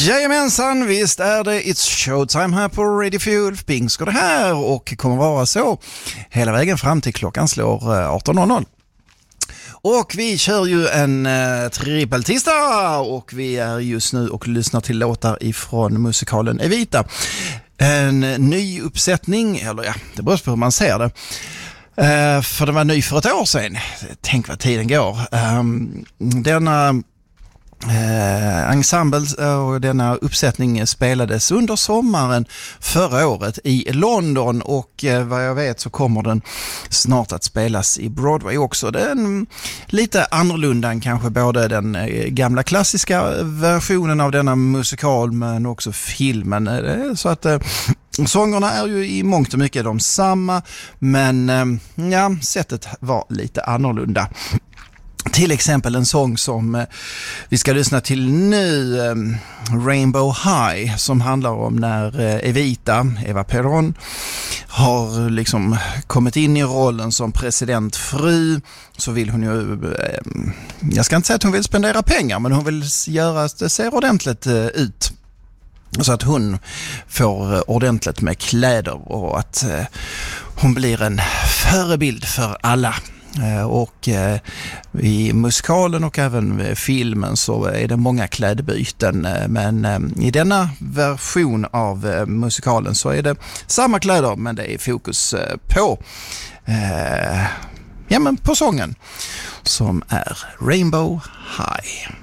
Jajamensan, visst är det It's Showtime här på Radio Fuel. Pink ska det här och kommer vara så hela vägen fram till klockan slår 18.00. Och vi kör ju en trippeltisdag och vi är just nu och lyssnar till låtar ifrån musikalen Evita. En ny uppsättning, eller ja, det beror på hur man ser det. För det var ny för ett år sedan. Tänk vad tiden går. Denna ensemble och denna uppsättning spelades under sommaren förra året i London och vad jag vet så kommer den snart att spelas i Broadway också. Det är lite annorlunda än kanske både den gamla klassiska versionen av denna musikal men också filmen. Så att sångerna är ju i mångt och mycket de samma, men ja, sättet var lite annorlunda. Till exempel en sång som vi ska lyssna till nu, Rainbow High, som handlar om när Evita, Eva Perón, har liksom kommit in i rollen som presidentfru. Så vill hon ju, jag ska inte säga att hon vill spendera pengar, men hon vill göra att det ser ordentligt ut. Så att hon får ordentligt med kläder och att hon blir en förebild för alla. Och i musikalen och även filmen så är det många klädbyten, men i denna version av musikalen så är det samma kläder men det är fokus på på sången som är Rainbow High.